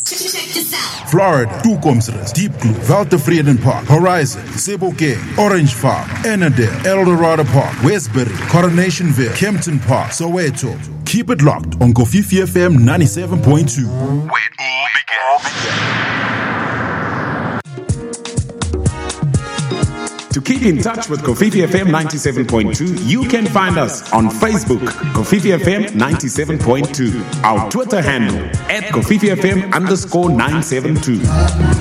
Check this out. Florida, Tukomsres, Deep Blue, Valtevreden Park, Horizon, Sebokeng, Orange Farm, Annandale, Eldorado Park, Westbury, Coronationville, Kempton Park, Soweto. Keep it locked on Kofifi FM 97.2. Where it all began. To keep in touch with Kofifi FM 97.2, you can find us on Facebook, Kofifi FM 97.2. Our Twitter handle, @KofifiFM_972.